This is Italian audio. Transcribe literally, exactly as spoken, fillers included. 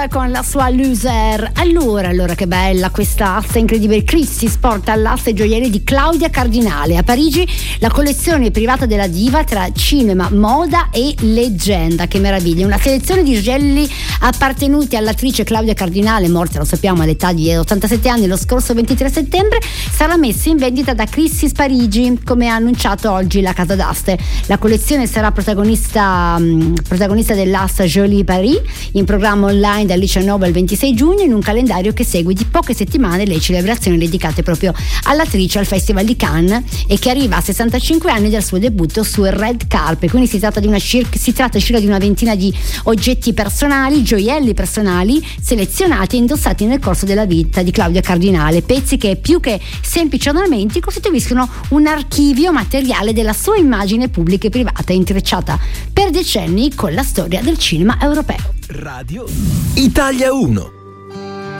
Claudia con la sua Loser. Allora, allora che bella questa asta incredibile. Christie porta all'asta i gioielli di Claudia Cardinale. A Parigi la collezione privata della diva tra cinema, moda e leggenda. Che meraviglia, una selezione di gioielli appartenuti all'attrice Claudia Cardinale, morta, lo sappiamo, all'età di ottantasette anni lo scorso ventitré settembre, sarà messa in vendita da Christie's Parigi, come ha annunciato oggi la casa d'aste. La collezione sarà protagonista, mh, protagonista dell'asta Jolie Paris, in programma online dal diciannove al ventisei giugno, in un calendario che segue di poche settimane le celebrazioni dedicate proprio all'attrice al Festival di Cannes e che arriva a sessantacinque anni dal suo debutto sul red carpet. Quindi si tratta di una circa, si tratta circa di una ventina di oggetti personali, gioielli personali selezionati e indossati nel corso della vita di Claudia Cardinale, pezzi che più che semplici ornamenti costituiscono un archivio materiale della sua immagine pubblica e privata, intrecciata per decenni con la storia del cinema europeo. Radio Italia uno.